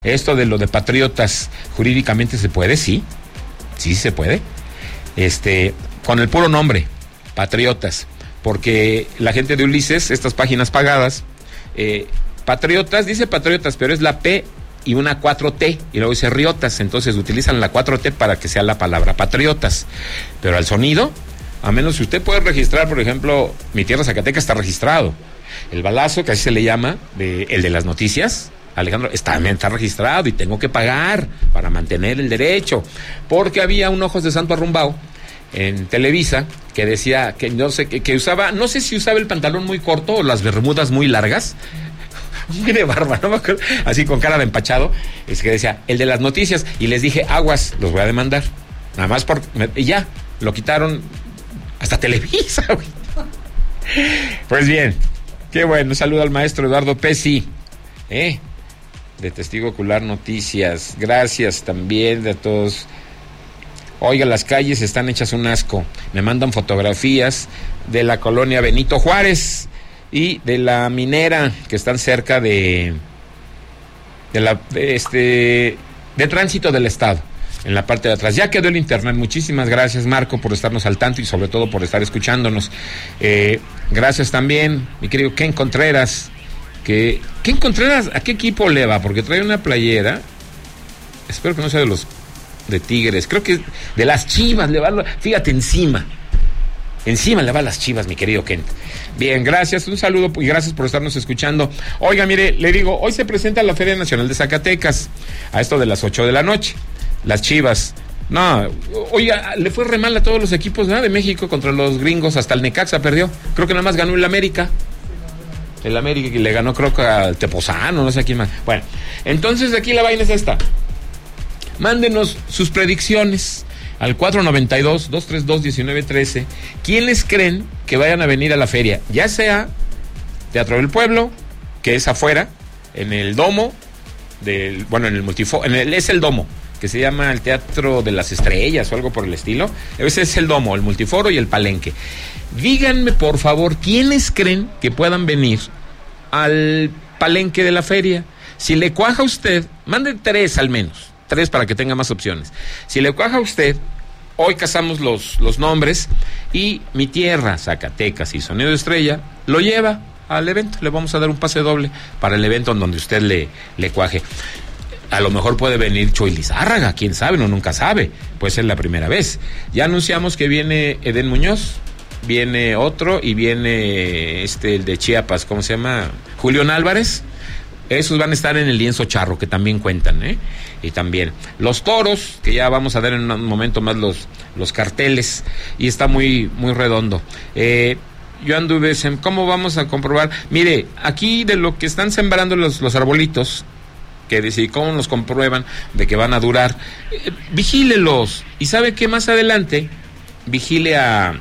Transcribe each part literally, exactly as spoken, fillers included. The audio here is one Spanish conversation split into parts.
Esto de lo de patriotas, jurídicamente se puede, sí, sí se puede, este, con el puro nombre, patriotas, porque la gente de Ulises, estas páginas pagadas, eh, patriotas, dice patriotas, pero es la P y una cuatro T, y luego dice riotas, entonces utilizan la cuatro T para que sea la palabra patriotas, pero al sonido, a menos si usted puede registrar, por ejemplo, Mi Tierra Zacatecas está registrado, el balazo, que así se le llama, de, el de las noticias, Alejandro, está, está registrado y tengo que pagar para mantener el derecho, porque había un Ojos de Santo Arrumbao en Televisa que decía que no sé, que, que usaba, no sé si usaba el pantalón muy corto o las bermudas muy largas, muy de barba, no me acuerdo, así con cara de empachado, es que decía, el de las noticias, y les dije, aguas, los voy a demandar, nada más por, y ya, lo quitaron hasta Televisa, güey. Pues bien, qué bueno, saludo al maestro Eduardo Pesi, eh, de Testigo Ocular Noticias, gracias también de todos. Oiga, las calles están hechas un asco, me mandan fotografías de la colonia Benito Juárez y de la Minera, que están cerca de de la de este de Tránsito del Estado, en la parte de atrás. Ya quedó el internet. Muchísimas gracias, Marco, por estarnos al tanto y sobre todo por estar escuchándonos. Eh, gracias también, mi querido Ken Contreras, que Ken Contreras, ¿a qué equipo le va? Porque trae una playera, espero que no sea de los de Tigres, creo que de las Chivas le va, fíjate, encima encima le va a las Chivas, mi querido Ken. Bien, gracias, un saludo y gracias por estarnos escuchando. Oiga, mire, le digo, hoy se presenta la Feria Nacional de Zacatecas, a esto de las ocho de la noche, las Chivas, no, oiga, le fue re mal a todos los equipos, ¿no?, de México contra los gringos, hasta el Necaxa perdió, creo que nada más ganó el América. El América, que le ganó creo que al Tepozano, no sé a quién más. Bueno, entonces aquí la vaina es esta. Mándenos sus predicciones al cuatro noventa y dos, dos treinta y dos, diecinueve trece. ¿Quiénes creen que vayan a venir a la feria? Ya sea Teatro del Pueblo, que es afuera, en el domo, del, bueno, en el multifo, en el, es el domo, que se llama el Teatro de las Estrellas o algo por el estilo. Ese es el domo, el multiforo y el palenque. Díganme, por favor, ¿quiénes creen que puedan venir al palenque de la feria? Si le cuaja a usted, mande tres al menos, tres para que tenga más opciones. Si le cuaja a usted, hoy casamos los, los nombres y Mi Tierra, Zacatecas y Sonido Estrella lo lleva al evento. Le vamos a dar un pase doble para el evento en donde usted le, le cuaje. A lo mejor puede venir Chuy Lizárraga, quién sabe, no nunca sabe, puede ser la primera vez. Ya anunciamos que viene Edén Muñoz, viene otro y viene este el de Chiapas, ¿cómo se llama? Julián Álvarez. Esos van a estar en el lienzo charro, que también cuentan, ¿eh? Y también los toros, que ya vamos a ver en un momento más los, los carteles, y está muy, muy redondo. Eh, yo anduve, ¿cómo vamos a comprobar? Mire, aquí de lo que están sembrando los, los arbolitos, que dice, ¿cómo nos comprueban de que van a durar? Eh, vigílelos, y ¿sabe qué? Más adelante, vigile a...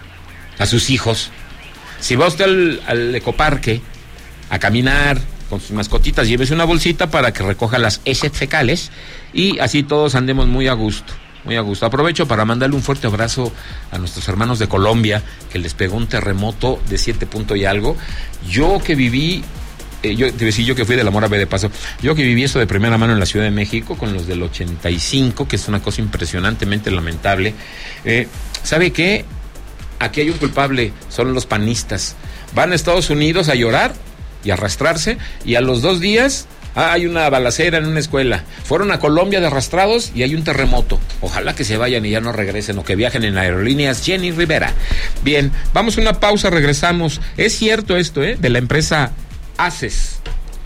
a sus hijos. Si va usted al, al ecoparque a caminar con sus mascotitas, llévese una bolsita para que recoja las heces fecales y así todos andemos muy a gusto, muy a gusto. Aprovecho para mandarle un fuerte abrazo a nuestros hermanos de Colombia, que les pegó un terremoto de siete puntos y algo. Yo que viví, eh, yo te decía yo que fui de la Mora B de paso, yo que viví eso de primera mano en la Ciudad de México con los del ochenta y cinco, que es una cosa impresionantemente lamentable. Eh, ¿sabe qué? Aquí hay un culpable, son los panistas. Van a Estados Unidos a llorar y a arrastrarse, y a los dos días ah, hay una balacera en una escuela. Fueron a Colombia de arrastrados y hay un terremoto. Ojalá que se vayan y ya no regresen, o que viajen en aerolíneas Jenny Rivera. Bien, vamos a una pausa, regresamos. Es cierto esto, ¿eh? De la empresa ACES.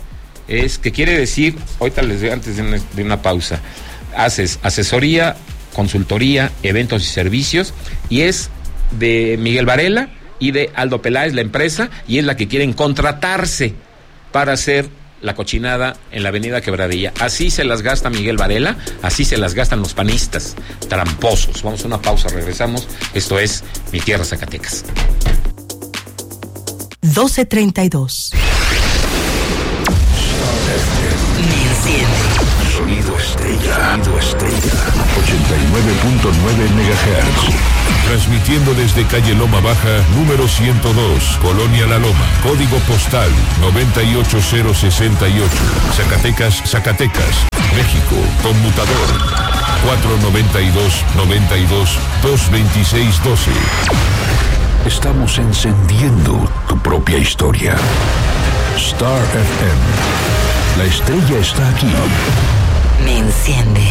Es que quiere decir, ahorita les digo antes de una, de una pausa, ACES, asesoría, consultoría, eventos y servicios, y es de Miguel Varela y de Aldo Peláez, la empresa, y es la que quieren contratarse para hacer la cochinada en la avenida Quebradilla. Así se las gasta Miguel Varela, así se las gastan los panistas, tramposos. Vamos a una pausa, regresamos. Esto es Mi Tierra, Zacatecas. doce treinta y dos. Sonido Estrella. Sonido Estrella. ochenta y nueve punto nueve megahertz. Transmitiendo desde calle Loma Baja, número ciento dos, Colonia La Loma, código postal noventa y ocho cero sesenta y ocho, Zacatecas, Zacatecas, México, conmutador cuatro noventa y dos, noventa y dos, dos veintiséis doce. Estamos encendiendo tu propia historia. Star F M. La estrella está aquí. Me enciende.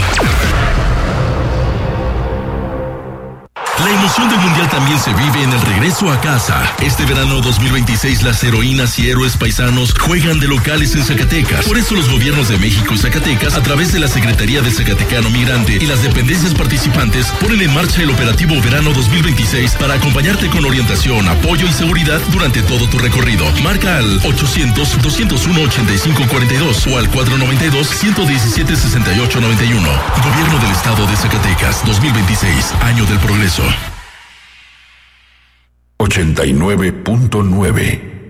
La emoción del Mundial también se vive en el regreso a casa. Este verano dos mil veintiséis las heroínas y héroes paisanos juegan de locales en Zacatecas. Por eso los gobiernos de México y Zacatecas, a través de la Secretaría de Zacatecano Migrante y las dependencias participantes, ponen en marcha el operativo Verano dos mil veintiséis para acompañarte con orientación, apoyo y seguridad durante todo tu recorrido. Marca al ochocientos, doscientos uno, ochenta y cinco cuarenta y dos o al cuatro noventa y dos, ciento diecisiete, sesenta y ocho noventa y uno. Gobierno del Estado de Zacatecas, dos mil veintiséis, año del progreso. ochenta y nueve punto nueve